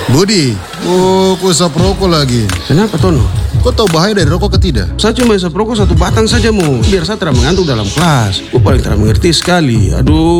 Budi, kau isap rokok lagi. Kenapa Tono? Kau tahu bahaya dari rokok ke tidak? Saya cuma isap rokok 1 batang saja biar saya tidak mengantuk dalam kelas. Kau paling tidak mengerti sekali. Aduh.